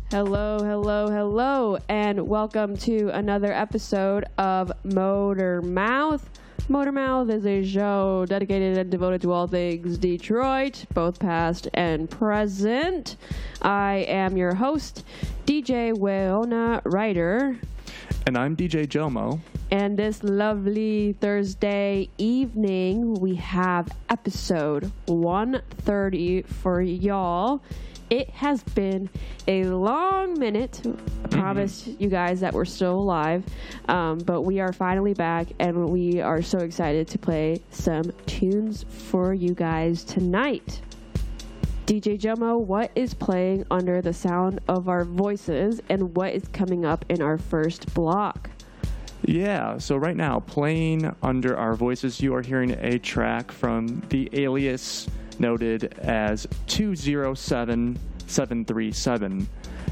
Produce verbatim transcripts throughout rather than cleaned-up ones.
Hello, hello, hello, and welcome to another episode of Motor Mouth. Motor Mouth is a show dedicated and devoted to all things Detroit, both past and present. I am your host, D J Weona Ryder. And I'm D J Jomo. And this lovely Thursday evening, we have episode one thirty for y'all. It has been a long minute. I promised mm-hmm. you guys that we're still alive, um, but we are finally back, and we are so excited to play some tunes for you guys tonight. D J Jomo, what is playing under the sound of our voices, and what is coming up in our first block? Yeah, so right now, playing under our voices, you are hearing a track from the alias noted as two zero seven seven three seven,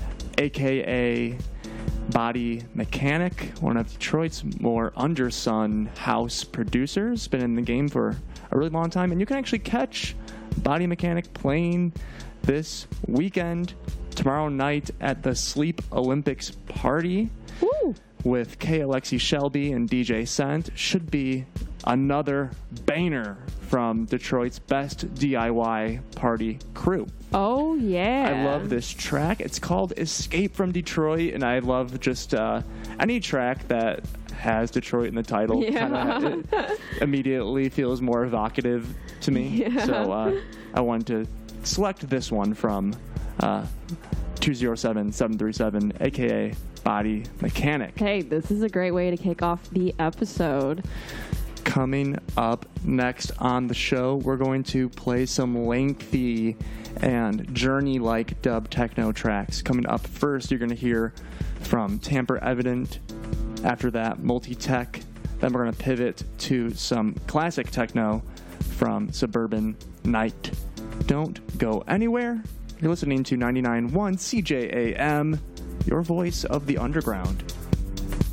aka Body Mechanic, one of Detroit's more undersun house producers. Been in the game for a really long time, and you can actually catch Body Mechanic playing this weekend, tomorrow night at the Sleep Olympics party. Woo! With K. Alexi Shelby and D J Scent. Should be another banger from Detroit's best D I Y party crew. Oh, yeah. I love this track. It's called Escape from Detroit, and I love just uh, any track that has Detroit in the title. Yeah. Kinda, it immediately feels more evocative to me. Yeah. So uh, I wanted to select this one from uh, two zero seven seven three seven, a k a. Body Mechanic. Hey, this is a great way to kick off the episode. Coming up next on the show, we're going to play some lengthy and journey-like dub techno tracks. Coming up first, you're going to hear from Tamper Evident. After that, Multi-Tech. Then we're going to pivot to some classic techno from Suburban Night. Don't go anywhere. You're listening to ninety-nine point one C J A M, your voice of the underground.